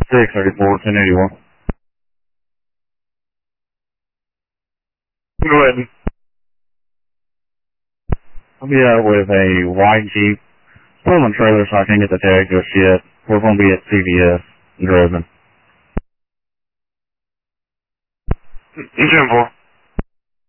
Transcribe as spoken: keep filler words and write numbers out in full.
six thirty-four, ten eighty-one. Go ahead. I'll be out with a white Jeep. Pulling trailer so I can't get the tag just yet. We're going to be at C V S in Dresden. ten four.